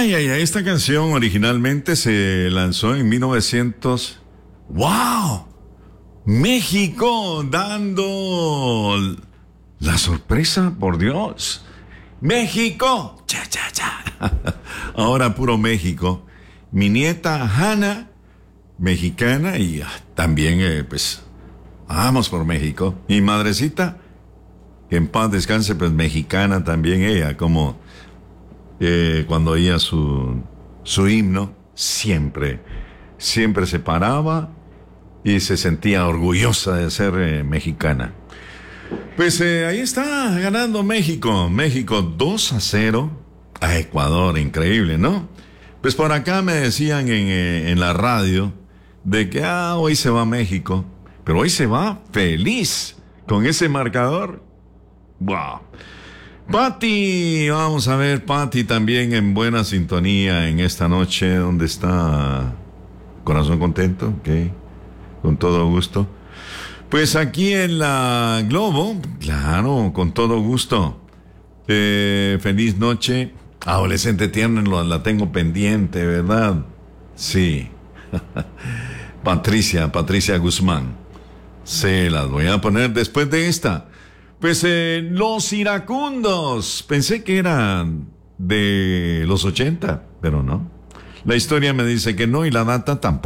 Ay, ay, ay, esta canción originalmente se lanzó en 1900. ¡Wow! México dando la sorpresa, por Dios. México. Cha, cha, cha. Ahora puro México. Mi nieta Hanna, mexicana, y también, pues, vamos por México. Mi madrecita, que en paz descanse, pues, mexicana también ella, como cuando oía su himno, siempre se paraba y se sentía orgullosa de ser mexicana. Pues ahí está, ganando México. México 2-0 a Ecuador, increíble, ¿no? Pues por acá me decían en la radio de que hoy se va México, pero hoy se va feliz con ese marcador. ¡Wow! Pati, vamos a ver, Pati también en buena sintonía en esta noche. ¿Dónde está? Corazón contento, ok, con todo gusto. Pues aquí en la Globo, claro, con todo gusto. Feliz noche. Adolescente tierno, la tengo pendiente, ¿verdad? Sí. Patricia Guzmán. Se las voy a poner después de esta. Pues los iracundos. Pensé que eran de los 80, pero no. La historia me dice que no y la data tampoco.